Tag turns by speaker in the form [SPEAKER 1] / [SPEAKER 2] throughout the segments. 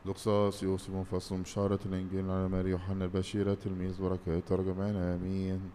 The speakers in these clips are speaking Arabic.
[SPEAKER 1] لقصاص يوسف فصل بشارة الإنجيل على ماري يوحنا البشيرة تلميذ بركة ترجمان آمين.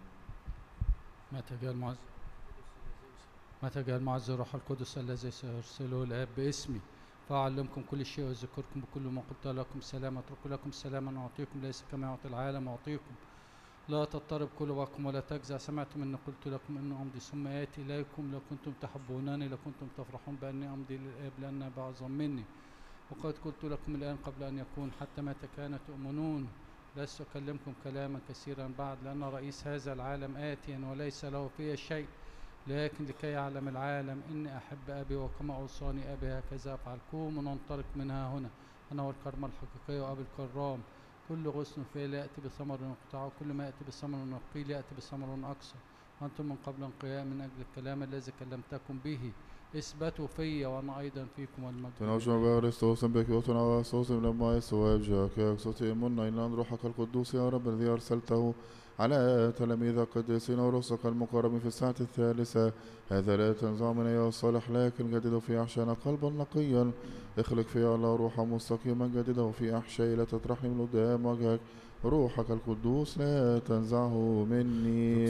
[SPEAKER 2] متى جاء المعز الروح القدس الذي سيرسله الآب باسمي فأعلمكم كل شيء وأذكركم بكل ما قلت لكم. سلام أترك لكم، سلاما أعطيكم، ليس كما يعطي العالم أعطيكم. لا تضطرب قلوبكم ولا تجزع. سمعتم أني قلت لكم أني أمضي ثم آتي إليكم. لو كنتم تحبونني لكنتم تفرحون بأني أمضي للآب لأن أبا أعظم مني. وقد قلت لكم الآن قبل أن يكون، حتى متى كان تؤمنون. لست أكلمكم كلاما كثيرا بعد، لأن رئيس هذا العالم آتيا وليس له في شيء، لكن لكي يعلم العالم إني أحب أبي، وكما أوصاني أبي هكذا أفعل. قوموا ننطلق منها هنا. أنا والكرمة الحقيقية وأبي الكرام. كل غصن فيه لا يأتي بثمر يقطعه، وكل ما يأتي بثمر نقي يأتي بثمر أكثر. أنتم من قبل انقيام من أجل الكلام الذي كلمتكم به. اثبتوا في وأنا أيضا فيكم، والمجد
[SPEAKER 1] تناوشنا بأرسطوس بك وتناوسوس لما يسواب جاك يكسوتي منا إن روحك القدوس يا رب الذي أرسلته على تلاميذ القديسين ورسلك المقربين في الساعة الثالثة. هذا لا تنزع من أيها الصالح، لكن جدده في أحشائنا قلبا نقيا. اخلق في الله روحا مستقيما جدده في أحشائي، لا تطرحني من قدام وجهك. روحك القدوس لا تنزعه مني.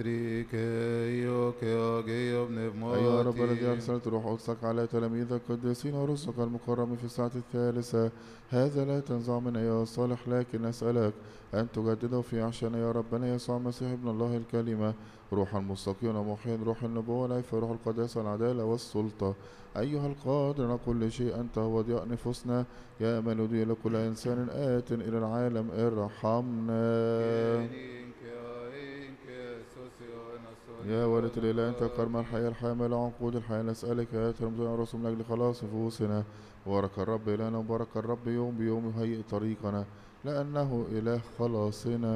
[SPEAKER 1] أيها رب الذي أرسلت روح قدسك على تلاميذ القديسين ورسلك المكرمين في الساعة الثالثة. هذا لا تنزع من أيها الصالح، لكن أسألك أن تجدده في أحشائنا يا ربنا يسوع المسيح ابن الله الكلمة، روحا مستقيما محيا، روح النبوة والعفة، روح القداسة والعدالة والسلطة. أيها القادر على كل شيء، أنت هو ضياء نفوسنا يا ملودي لكل إنسان آت إلى العالم ارحمنا. يا ولد الإله، أنت كرم الحياة الحامل عقود الحياة، نسألك يا ترمز يا رسول من أجل خلاص نفوسنا. بارك الرب إلهنا وبارك الرب يوم بيوم يهيئ طريقنا، لأنه إله خلاصنا.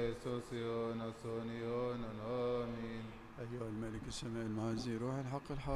[SPEAKER 3] أيها الملك السماء المعزي، روح الحق